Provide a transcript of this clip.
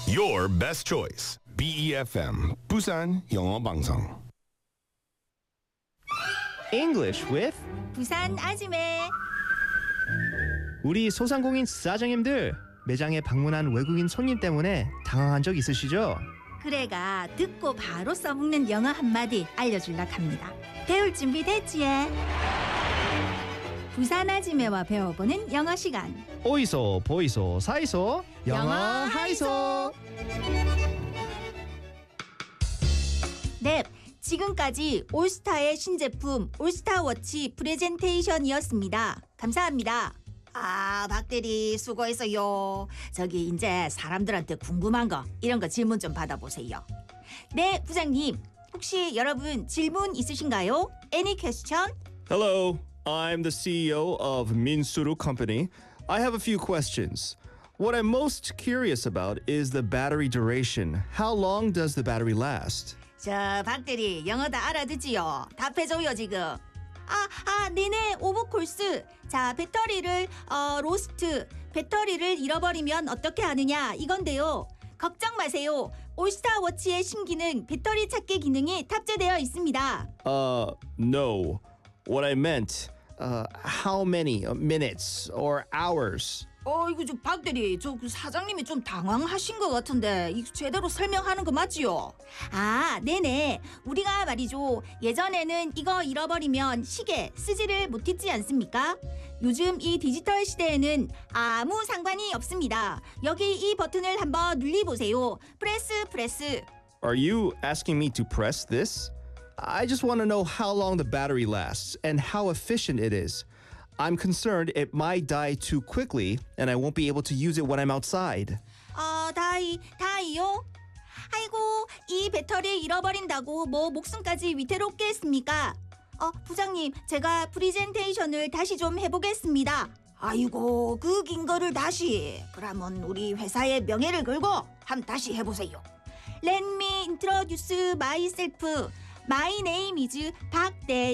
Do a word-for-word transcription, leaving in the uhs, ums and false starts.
Your best choice. B E F M 부산 영어 방송. English with 부산 아지매. 우리 소상공인 사장님들 매장에 방문한 외국인 손님 때문에 당황한 적 있으시죠? 그래가 듣고 바로 써먹는 영어 한마디 알려줄라 합니다. 배울 준비 됐지? 부산 아지매와 배워보는 영어 시간. 오이소 보이소 사이소 영어 영어 하이소. 네, 지금까지 올스타의 신제품 올스타워치 프레젠테이션이었습니다. 감사합니다. 아, 박대리 수고했어요. 저기 이제 사람들한테 궁금한 거 이런 거 질문 좀 받아보세요. 네, 부장님. 혹시 여러분 질문 있으신가요? Any question? Hello, I'm the C E O of Minsuru Company. I have a few questions. What I'm most curious about is the battery duration. How long does the battery last? 저 박대리 영어 다 알아듣지요? 답해줘요 지금. 아, 아, 네네, 오버콜스. 자, 배터리를 어, 로스트, 배터리를 잃어버리면 어떻게 하느냐 이건데요. 걱정 마세요. 올스타워치의 신기능 배터리 찾기 기능이 탑재되어 있습니다. Uh, no. What I meant, uh, how many minutes or hours? 어, 이거 저 박대리, 저 그 사장님이 좀 당황하신 것 같은데 이 제대로 설명하는 거 맞지요? 아, 네네. 우리가 말이죠. 예전에는 이거 잃어버리면 시계 쓰지를 못했지 않습니까? 요즘 이 디지털 시대에는 아무 상관이 없습니다. 여기 이 버튼을 한번 눌리보세요. 프레스 프레스. Are you asking me to press this? I just want to know how long the battery lasts and how efficient it is. I'm concerned it might die too quickly and I won't be able to use it when I'm outside. 어, 다이, 다이요? 아이고, 이 배터리 잃어버린다고 뭐 목숨까지 위태롭겠습니까? 어, 부장님, 제가 프리젠테이션을 다시 좀 해보겠습니다. 아이고, 그 긴 거를 다시. 그러면 우리 회사의 명예를 걸고 한번 다시 해보세요. Let me introduce myself. My name is 박대리.